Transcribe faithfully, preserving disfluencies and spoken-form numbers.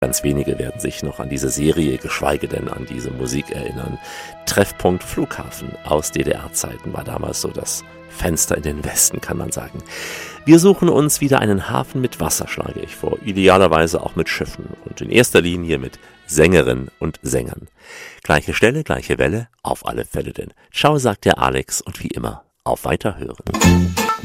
Ganz wenige werden sich noch an diese Serie, geschweige denn an diese Musik erinnern. Treffpunkt Flughafen aus D D R-Zeiten war damals so das Fenster in den Westen, kann man sagen. Wir suchen uns wieder einen Hafen mit Wasser, schlage ich vor. Idealerweise auch mit Schiffen und in erster Linie mit Sängerinnen und Sängern. Gleiche Stelle, gleiche Welle, auf alle Fälle denn. Ciao, sagt der Alex und wie immer, auf Weiterhören.